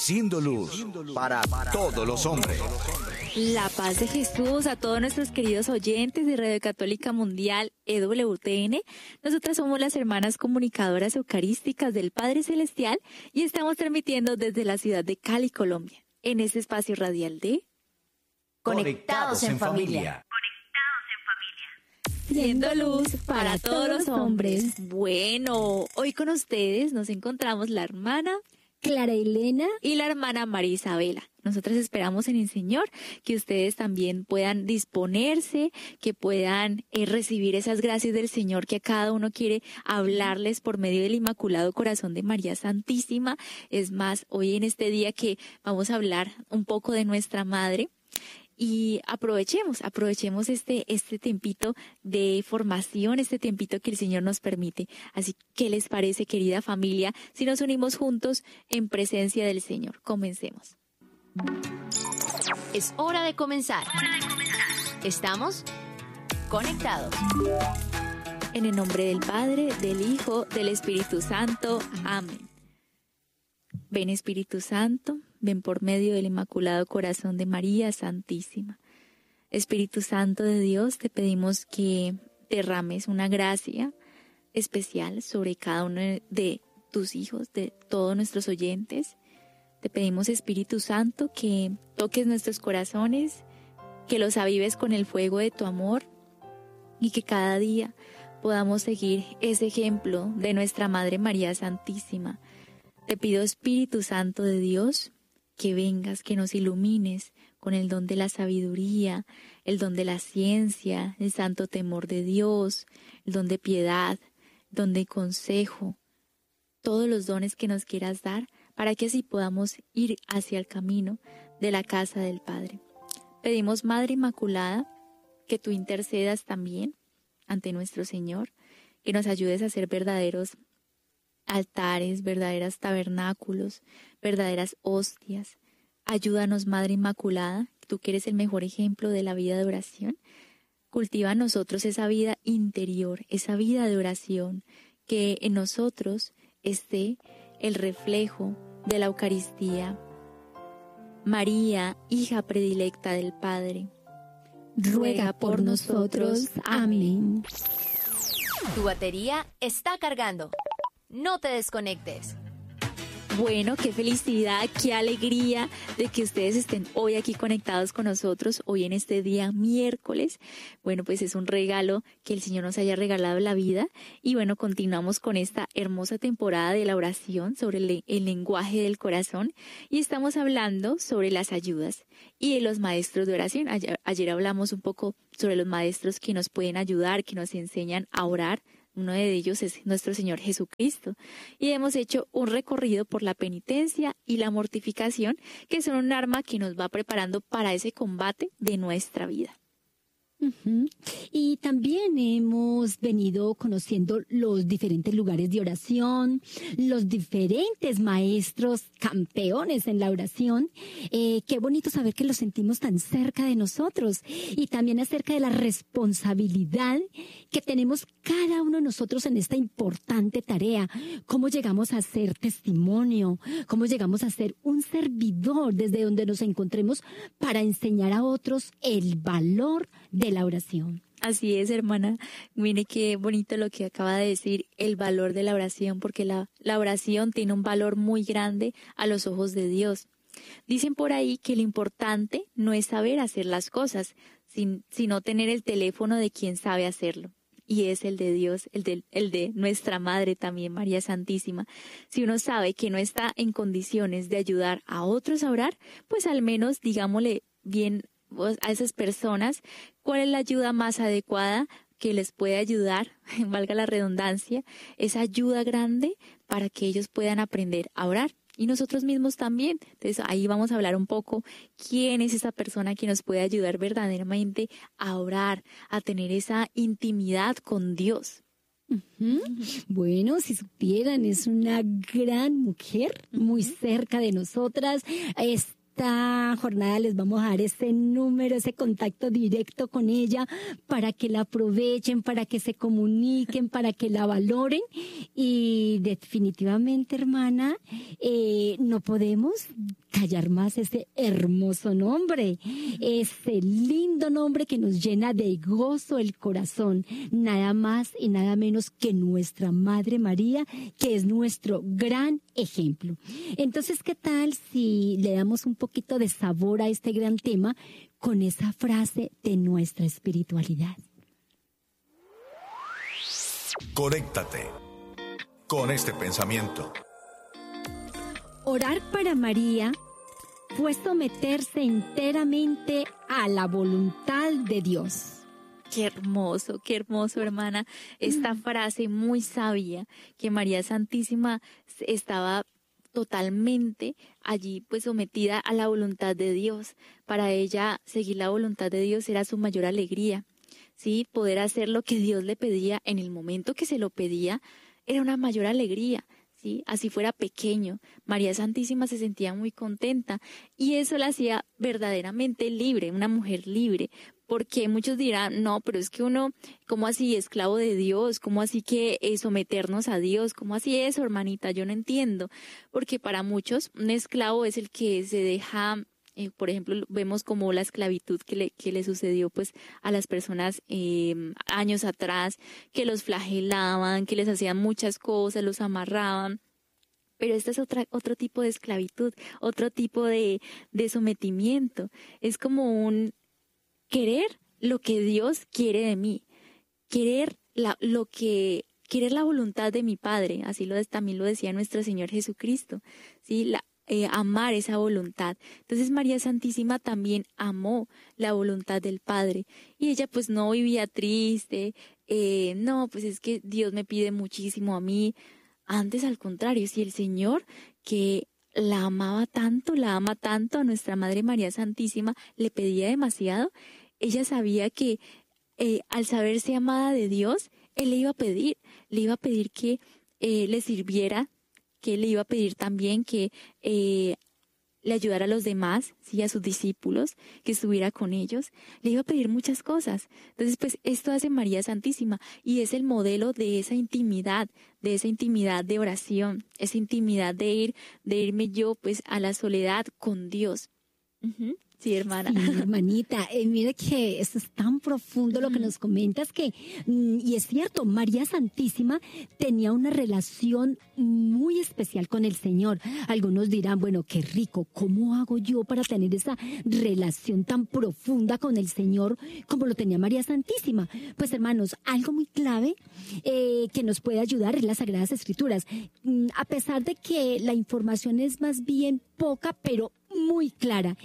siendo luz para todos los hombres. La paz de Jesús a todos nuestros queridos oyentes de Radio Católica Mundial EWTN. Nosotras somos las hermanas comunicadoras eucarísticas del Padre Celestial y estamos transmitiendo desde la ciudad de Cali, Colombia, en este espacio radial de Conectados en Familia. Siendo luz para todos los hombres. Bueno, hoy con ustedes nos encontramos la hermana Clara Elena y la hermana María Isabela. Nosotras esperamos en el Señor que ustedes también puedan disponerse, que puedan recibir esas gracias del Señor que a cada uno quiere hablarles por medio del Inmaculado Corazón de María Santísima. Es más, hoy en este día que vamos a hablar un poco de nuestra Madre. Y aprovechemos este tiempito de formación, este tiempito que el Señor nos permite. Así, ¿qué les parece, querida familia, si nos unimos juntos en presencia del Señor? Comencemos. Es hora de comenzar. Estamos conectados. En el nombre del Padre, del Hijo, del Espíritu Santo. Amén. Ven, Espíritu Santo, ven por medio del Inmaculado Corazón de María Santísima. Espíritu Santo de Dios, te pedimos que derrames una gracia especial sobre cada uno de tus hijos, de todos nuestros oyentes. Te pedimos, Espíritu Santo, que toques nuestros corazones, que los avives con el fuego de tu amor y que cada día podamos seguir ese ejemplo de nuestra Madre María Santísima. Te pido, Espíritu Santo de Dios, que vengas, que nos ilumines con el don de la sabiduría, el don de la ciencia, el santo temor de Dios, el don de piedad, el don de consejo, todos los dones que nos quieras dar para que así podamos ir hacia el camino de la casa del Padre. Pedimos, Madre Inmaculada, que tú intercedas también ante nuestro Señor, que nos ayudes a ser verdaderos altares, verdaderas tabernáculos, verdaderas hostias. Ayúdanos, Madre Inmaculada, tú que eres el mejor ejemplo de la vida de oración. Cultiva en nosotros esa vida interior, esa vida de oración, que en nosotros esté el reflejo de la Eucaristía. María, hija predilecta del Padre, ruega por nosotros. Amén. Tu batería está cargando. No te desconectes. Bueno, qué felicidad, qué alegría de que ustedes estén hoy aquí conectados con nosotros, hoy en este día miércoles. Bueno, pues es un regalo que el Señor nos haya regalado la vida. Y bueno, continuamos con esta hermosa temporada de la oración sobre el lenguaje del corazón. Y estamos hablando sobre las ayudas y de los maestros de oración. Ayer hablamos un poco sobre los maestros que nos pueden ayudar, que nos enseñan a orar. Uno de ellos es nuestro Señor Jesucristo. Y hemos hecho un recorrido por la penitencia y la mortificación, que son un arma que nos va preparando para ese combate de nuestra vida. Y también hemos venido conociendo los diferentes lugares de oración, los diferentes maestros campeones en la oración. Qué bonito saber que los sentimos tan cerca de nosotros, y también acerca de la responsabilidad que tenemos cada uno de nosotros en esta importante tarea. Cómo llegamos a ser testimonio, cómo llegamos a ser un servidor desde donde nos encontremos para enseñar a otros el valor de la oración. Así es, hermana. Mire qué bonito lo que acaba de decir, el valor de la oración, porque la oración tiene un valor muy grande a los ojos de Dios. Dicen por ahí que lo importante no es saber hacer las cosas, sino tener el teléfono de quien sabe hacerlo. Y es el de Dios, el de nuestra Madre también, María Santísima. Si uno sabe que no está en condiciones de ayudar a otros a orar, pues al menos digámosle bien a esas personas cuál es la ayuda más adecuada que les puede ayudar, valga la redundancia, esa ayuda grande para que ellos puedan aprender a orar. Y nosotros mismos también. Entonces ahí vamos a hablar un poco quién es esa persona que nos puede ayudar verdaderamente a orar, a tener esa intimidad con Dios. Bueno, si supieran, es una gran mujer, muy cerca de nosotras. Es esta jornada les vamos a dar ese número, ese contacto directo con ella para que la aprovechen, para que se comuniquen, para que la valoren. Y definitivamente, hermana, no podemos callar más ese hermoso nombre, ese lindo nombre que nos llena de gozo el corazón, nada más y nada menos que nuestra Madre María, que es nuestro gran ejemplo. Entonces, ¿qué tal si le damos un poquito de sabor a este gran tema con esa frase de nuestra espiritualidad? Conéctate con este pensamiento. Orar para María fue someterse enteramente a la voluntad de Dios. Qué hermoso, hermana, esta frase muy sabia, que María Santísima estaba totalmente allí, pues sometida a la voluntad de Dios. Para ella, seguir la voluntad de Dios era su mayor alegría, ¿sí? Poder hacer lo que Dios le pedía en el momento que se lo pedía era una mayor alegría. ¿Sí? Así fuera pequeño, María Santísima se sentía muy contenta y eso la hacía verdaderamente libre, una mujer libre, porque muchos dirán, no, pero es que uno, ¿cómo así esclavo de Dios? ¿Cómo así que someternos a Dios? ¿Cómo así eso, hermanita? Yo no entiendo, porque para muchos un esclavo es el que se deja... por ejemplo, vemos como la esclavitud que le sucedió pues a las personas años atrás, que los flagelaban, que les hacían muchas cosas, los amarraban. Pero esta es otro tipo de esclavitud, otro tipo de sometimiento. Es como un querer lo que Dios quiere de mí, querer querer la voluntad de mi Padre. Así también lo decía nuestro Señor Jesucristo, ¿sí? Amar esa voluntad. Entonces María Santísima también amó la voluntad del Padre y ella pues no vivía triste, no, pues es que Dios me pide muchísimo a mí. Antes, al contrario, si el Señor, que la ama tanto a nuestra Madre María Santísima, le pedía demasiado, ella sabía que al saberse amada de Dios, Él le iba a pedir que le sirviera, que le iba a pedir también que le ayudara a los demás, ¿sí? A sus discípulos, que estuviera con ellos. Le iba a pedir muchas cosas. Entonces, pues, esto hace María Santísima y es el modelo de esa intimidad de oración, esa intimidad de irme yo, pues, a la soledad con Dios. Uh-huh. Sí, hermana. Sí, hermanita, mire que esto es tan profundo lo que nos comentas y es cierto, María Santísima tenía una relación muy especial con el Señor. Algunos dirán, bueno, qué rico, ¿cómo hago yo para tener esa relación tan profunda con el Señor como lo tenía María Santísima? Pues hermanos, algo muy clave que nos puede ayudar es las Sagradas Escrituras. A pesar de que la información es más bien poca, pero muy clara.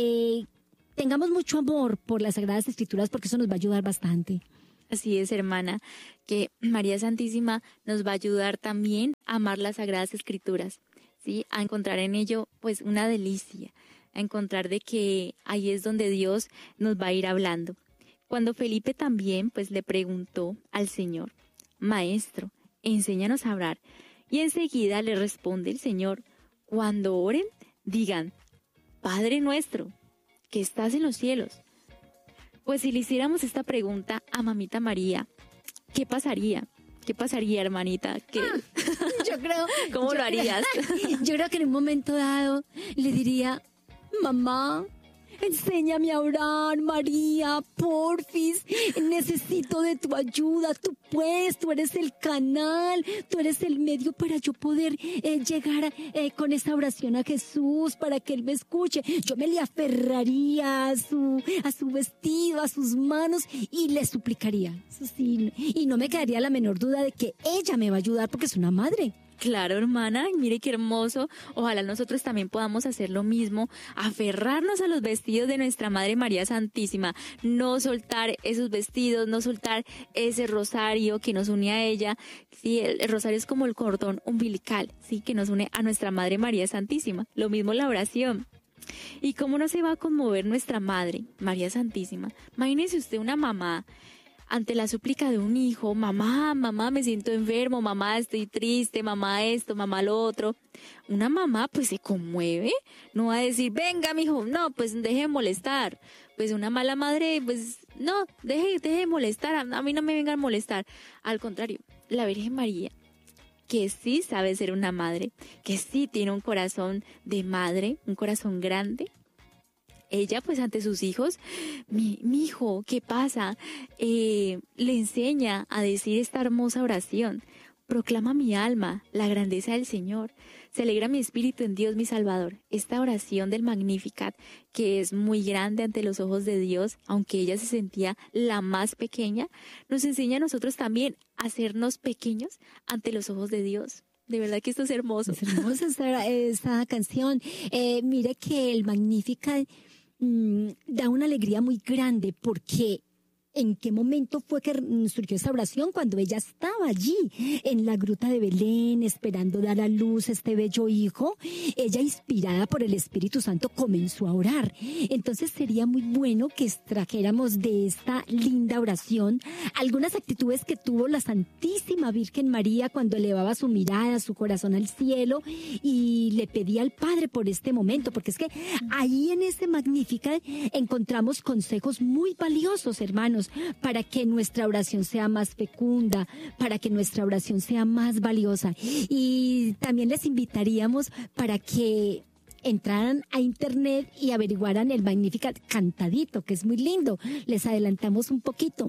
Tengamos mucho amor por las Sagradas Escrituras porque eso nos va a ayudar bastante. Así es, hermana, que María Santísima nos va a ayudar también a amar las Sagradas Escrituras, ¿sí? A encontrar en ello pues una delicia, a encontrar de que ahí es donde Dios nos va a ir hablando. Cuando Felipe también pues le preguntó al Señor, Maestro, enséñanos a orar, y enseguida le responde el Señor, cuando oren, digan, Padre nuestro, que estás en los cielos. Pues si le hiciéramos esta pregunta a Mamita María, ¿qué pasaría? ¿Qué pasaría, hermanita? Yo creo... ¿Cómo lo harías? Yo creo que en un momento dado le diría, mamá, enséñame a orar, María, porfis, necesito de tu ayuda, tú puedes, tú eres el canal, tú eres el medio para yo poder llegar con esa oración a Jesús, para que Él me escuche. Yo me le aferraría a su vestido, a sus manos y le suplicaría, eso sí, y no me quedaría la menor duda de que ella me va a ayudar porque es una madre. Claro, hermana, mire qué hermoso. Ojalá nosotros también podamos hacer lo mismo, aferrarnos a los vestidos de nuestra Madre María Santísima, no soltar esos vestidos, no soltar ese rosario que nos une a ella. Sí, el rosario es como el cordón umbilical, sí, que nos une a nuestra Madre María Santísima. Lo mismo la oración. ¿Y cómo no se va a conmover nuestra Madre María Santísima? Imagínese usted una mamá ante la súplica de un hijo, mamá, me siento enfermo, mamá, estoy triste, mamá esto, mamá lo otro, una mamá pues se conmueve, no va a decir, venga mijo, no, pues deje de molestar. Pues una mala madre, pues no, deje de molestar, a mí no me vengan a molestar. Al contrario, la Virgen María, que sí sabe ser una madre, que sí tiene un corazón de madre, un corazón grande, ella pues ante sus hijos, mi hijo, ¿qué pasa? Le enseña a decir esta hermosa oración. Proclama mi alma la grandeza del Señor. Se alegra mi espíritu en Dios mi Salvador. Esta oración del Magnificat, que es muy grande ante los ojos de Dios, aunque ella se sentía la más pequeña, nos enseña a nosotros también a hacernos pequeños ante los ojos de Dios. De verdad que esto es hermoso. Es hermosa esta canción. Mire que el Magnificat da una alegría muy grande porque ¿en qué momento fue que surgió esa oración? Cuando ella estaba allí, en la gruta de Belén, esperando dar a luz a este bello hijo. Ella, inspirada por el Espíritu Santo, comenzó a orar. Entonces sería muy bueno que extrajéramos de esta linda oración algunas actitudes que tuvo la Santísima Virgen María cuando elevaba su mirada, su corazón al cielo y le pedía al Padre por este momento, porque es que ahí en ese Magnificat encontramos consejos muy valiosos, hermanos, para que nuestra oración sea más fecunda, para que nuestra oración sea más valiosa. Y también les invitaríamos para que entraran a internet y averiguaran el Magnificat cantadito, que es muy lindo. Les adelantamos un poquito.